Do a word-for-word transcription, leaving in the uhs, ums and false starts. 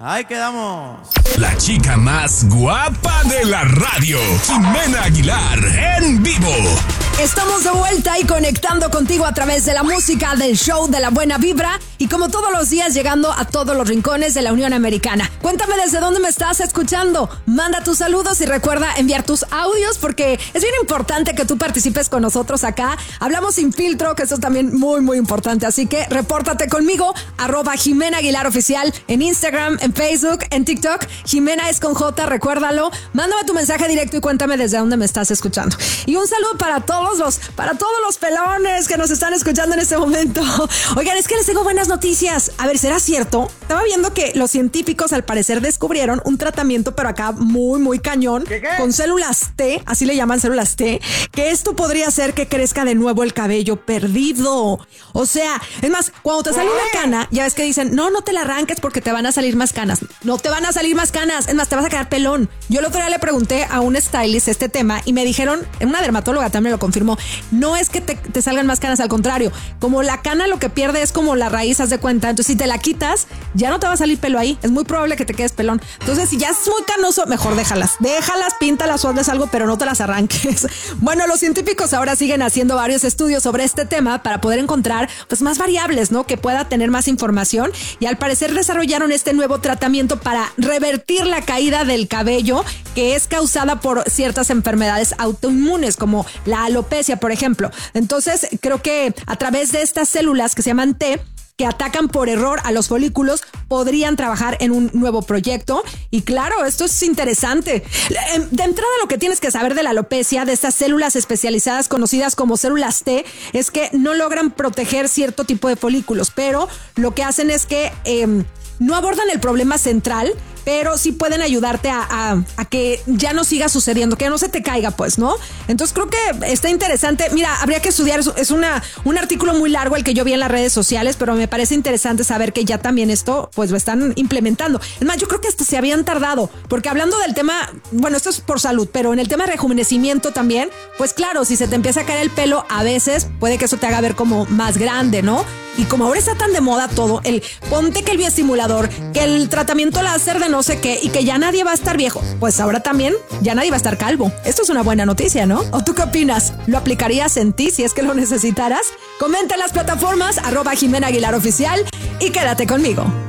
Ahí quedamos. La chica más guapa de la radio, Jimena Aguilar, en vivo. Estamos de vuelta y conectando contigo a través de la música del show de la buena vibra y como todos los días llegando a todos los rincones de la Unión Americana. Cuéntame desde dónde me estás escuchando, manda tus saludos y recuerda enviar tus audios porque es bien importante que tú participes con nosotros acá. Hablamos sin filtro, que eso es también muy muy importante, así que repórtate conmigo, arroba Jimena Aguilar Oficial en Instagram, en Facebook, en TikTok. Jimena es con J, recuérdalo. Mándame tu mensaje directo y cuéntame desde dónde me estás escuchando. Y un saludo para todos los, para todos los pelones que nos están escuchando en este momento. Oigan, es que les tengo buenas noticias. A ver, ¿será cierto? Estaba viendo que los científicos al parecer descubrieron un tratamiento, pero acá muy, muy cañón, ¿Qué, qué? con células T, así le llaman células T, que esto podría hacer que crezca de nuevo el cabello perdido. O sea, es más, cuando te sale una cana, ya ves que dicen, no, no te la arranques porque te van a salir más canas. No te van a salir más canas, es más, te vas a quedar pelón. Yo el otro día le pregunté a un stylist este tema y me dijeron, una dermatóloga también lo confirmó, no es que te, te salgan más canas, al contrario, como la cana lo que pierde es como la raíz, haz de cuenta, entonces si te la quitas, ya no te va a salir pelo ahí, es muy probable que te quedes pelón. Entonces si ya es muy canoso, mejor déjalas, déjalas, píntalas o hazles algo, pero no te las arranques. Bueno, los científicos ahora siguen haciendo varios estudios sobre este tema para poder encontrar pues más variables, ¿no? Que pueda tener más información y al parecer desarrollaron este nuevo tratamiento para revertir la caída del cabello que es causada por ciertas enfermedades autoinmunes como la alopecia, por ejemplo. Entonces, creo que a través de estas células que se llaman T, que atacan por error a los folículos, podrían trabajar en un nuevo proyecto. Y claro, esto es interesante. De entrada, lo que tienes que saber de la alopecia, de estas células especializadas conocidas como células T, es que no logran proteger cierto tipo de folículos, pero lo que hacen es que eh, no abordan el problema central, pero sí pueden ayudarte a, a, a que ya no siga sucediendo, que no se te caiga, pues, ¿no? Entonces creo que está interesante. Mira, habría que estudiar, es una, un artículo muy largo el que yo vi en las redes sociales, pero me parece interesante saber que ya también esto, pues, lo están implementando. Es más, yo creo que hasta se habían tardado, porque hablando del tema, bueno, esto es por salud, pero en el tema de rejuvenecimiento también, pues claro, si se te empieza a caer el pelo, a veces puede que eso te haga ver como más grande, ¿no? Y como ahora está tan de moda todo, el ponte que el bioestimulador, que el tratamiento láser de no sé qué y que ya nadie va a estar viejo, pues ahora también ya nadie va a estar calvo. Esto es una buena noticia, ¿no? ¿O tú qué opinas? ¿Lo aplicarías en ti si es que lo necesitaras? Comenta en las plataformas arroba Jimena Aguilar Oficial y quédate conmigo.